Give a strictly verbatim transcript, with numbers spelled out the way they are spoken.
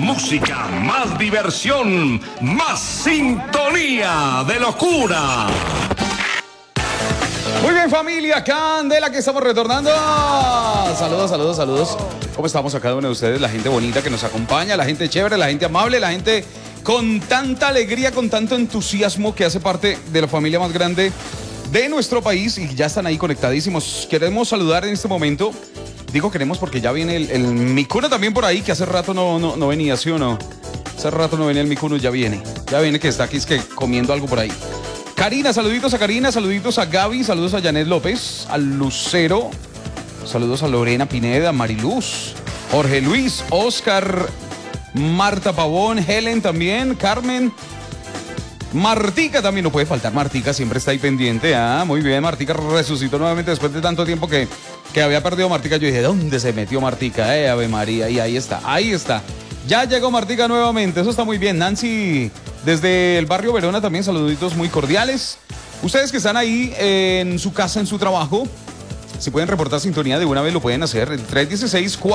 música, más diversión, más sintonía de locura. Muy bien, familia Candela, que estamos retornando. Saludos, saludos, saludos. ¿Cómo estamos a cada uno de ustedes? La gente bonita que nos acompaña, la gente chévere, la gente amable, la gente con tanta alegría, con tanto entusiasmo, que hace parte de la familia más grande de nuestro país y ya están ahí conectadísimos. Queremos saludar en este momento. Digo queremos porque ya viene el, el Micuno también por ahí, que hace rato no, no, no venía, ¿sí o no? Hace rato no venía el Micuno, ya viene. Ya viene, que está aquí, es que comiendo algo por ahí. Karina, saluditos a Karina, saluditos a Gaby, saludos a Janet López, a Lucero, saludos a Lorena Pineda, Mariluz, Jorge Luis, Oscar, Marta Pavón, Helen también, Carmen, Martica también, no puede faltar, Martica siempre está ahí pendiente. Ah, muy bien, Martica resucitó nuevamente después de tanto tiempo que, que había perdido Martica. Yo dije, ¿dónde se metió Martica? Eh, Ave María, y ahí está, ahí está. Ya llegó Martica nuevamente, eso está muy bien. Nancy, desde el barrio Verona también, saluditos muy cordiales. Ustedes que están ahí en su casa, en su trabajo, si pueden reportar sintonía de una vez lo pueden hacer. El tres uno seis,